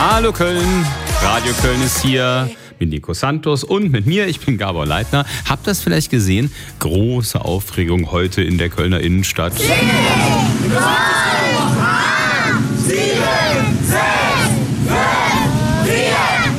Hallo Köln, Radio Köln ist hier mit Nico Santos und mit mir, ich bin Gabor Leitner. Habt ihr das vielleicht gesehen? Große Aufregung heute in der Kölner Innenstadt. 7, 3, 7, 6, 5, 4,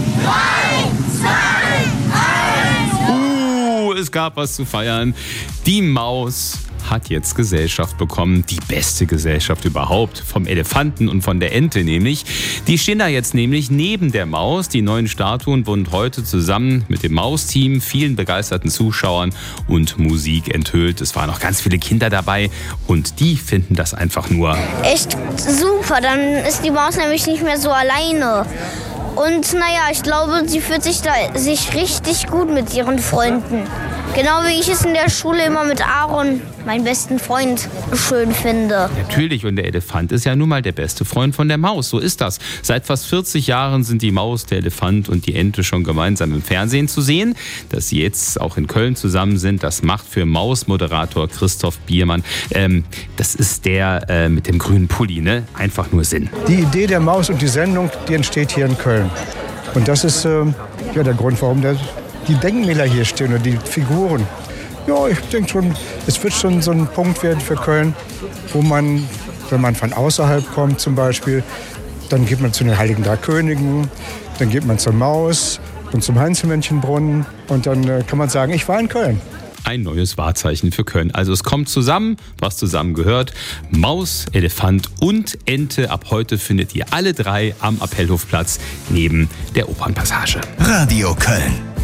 3, 2, 1. Es gab was zu feiern. Die Maus hat jetzt Gesellschaft bekommen, die beste Gesellschaft überhaupt, vom Elefanten und von der Ente nämlich. Die stehen da jetzt nämlich neben der Maus. Die neuen Statuen wurden heute zusammen mit dem Mausteam, vielen begeisterten Zuschauern und Musik enthüllt. Es waren noch ganz viele Kinder dabei und die finden das einfach nur echt super, dann ist die Maus nämlich nicht mehr so alleine. Und naja, ich glaube, sie fühlt sich richtig gut mit ihren Freunden. Genau wie ich es in der Schule immer mit Aaron, meinem besten Freund, schön finde. Natürlich, und der Elefant ist ja nun mal der beste Freund von der Maus. So ist das. Seit fast 40 Jahren sind die Maus, der Elefant und die Ente schon gemeinsam im Fernsehen zu sehen. Dass sie jetzt auch in Köln zusammen sind, das macht für Maus-Moderator Christoph Biermann, das ist der mit dem grünen Pulli, ne? Einfach nur Sinn. Die Idee der Maus und die Sendung, die entsteht hier in Köln. Und das ist der Grund, warum die Denkmäler hier stehen oder die Figuren. Ja, ich denke schon, es wird schon so ein Punkt werden für Köln, wo man, wenn man von außerhalb kommt zum Beispiel, dann geht man zu den Heiligen Drei Königen, dann geht man zur Maus und zum Heinzelmännchenbrunnen und dann kann man sagen, ich war in Köln. Ein neues Wahrzeichen für Köln. Also es kommt zusammen, was zusammen gehört. Maus, Elefant und Ente. Ab heute findet ihr alle drei am Appellhofplatz neben der Opernpassage. Radio Köln.